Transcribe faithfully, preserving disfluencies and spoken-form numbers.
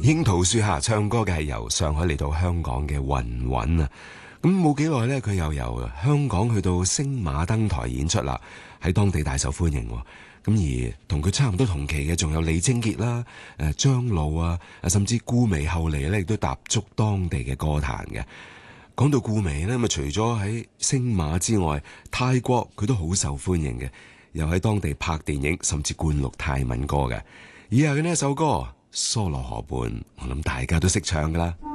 櫻桃樹下唱歌嘅係由上海嚟到香港嘅雲雲啊，咁冇幾耐呢，佢又由香港去到星馬登台演出啦，喺當地大受歡迎。咁而同佢差唔多同期嘅仲有李清潔啦、誒張露啊，甚至顧媚後嚟咧亦都踏足當地嘅歌壇嘅。講到顧媚呢，咁啊除咗喺星馬之外，泰國佢都好受歡迎嘅，又喺當地拍電影，甚至灌錄泰文歌嘅。以下嘅呢一首歌《疏羅河畔》，我諗大家都識唱噶啦。